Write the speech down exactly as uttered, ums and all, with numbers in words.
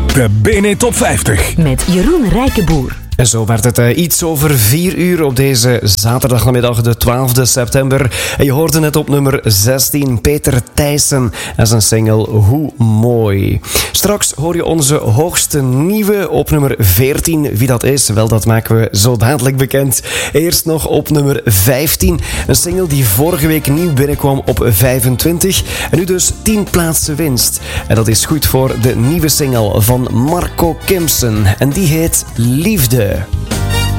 De B N E Top vijftig. Met Jeroen Rijkenboer. En zo werd het uh, iets over vier uur op deze zaterdagmiddag, de twaalfde september. En je hoorde net op nummer zestien Peter Thijssen en zijn single Hoe Mooi. Straks hoor je onze hoogste nieuwe op nummer veertien. Wie dat is, wel, dat maken we zo dadelijk bekend. Eerst nog op nummer vijftien. Een single die vorige week nieuw binnenkwam op vijfentwintig. En nu dus tien plaatsen winst. En dat is goed voor de nieuwe single van Marco Kimson. En die heet Liefde.